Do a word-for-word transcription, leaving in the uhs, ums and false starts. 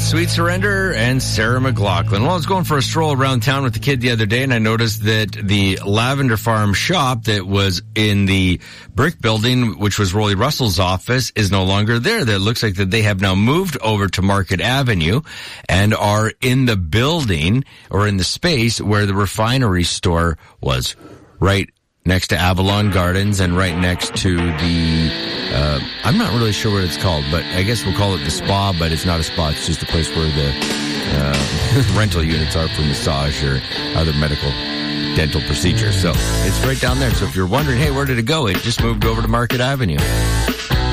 Sweet Surrender and Sarah McLachlan. Well, I was going for a stroll around town with the kid the other day, and I noticed that the Lavender Farm shop that was in the brick building, which was Rolly Russell's office, is no longer there. That looks like that they have now moved over to Market Avenue and are in the building or in the space where the refinery store was, right next to Avalon Gardens and right next to the, uh, I'm not really sure what it's called, but I guess we'll call it the spa, but it's not a spa. It's just a place where the uh, rental units are for massage or other medical dental procedures. So it's right down there. So if you're wondering, hey, where did it go? It just moved over to Market Avenue.